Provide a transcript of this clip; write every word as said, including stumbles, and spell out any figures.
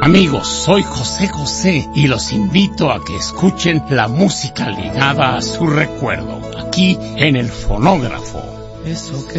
Amigos, soy José José y los invito a que escuchen la música ligada a su recuerdo, aquí en el Fonógrafo. Eso que